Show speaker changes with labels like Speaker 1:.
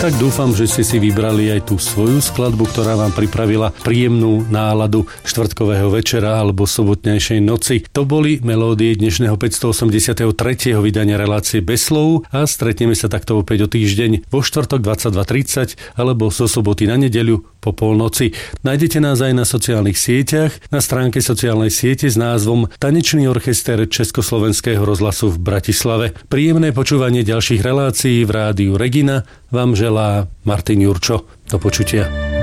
Speaker 1: Tak dúfam, že ste si vybrali aj tú svoju skladbu, ktorá vám pripravila príjemnú náladu štvrtkového večera alebo sobotnejšej noci. To boli melódie dnešného 583. vydania relácie Bez slov a stretneme sa takto opäť o týždeň vo štvrtok 22:30 alebo zo soboty na nedeľu po polnoci. Nájdete nás aj na sociálnych sieťach, na stránke sociálnej siete s názvom Tanečný orchester Československého rozhlasu v Bratislave. Príjemné počúvanie ďalších relácií v rádiu Regina vám želá Martin Jurčo. Do počutia.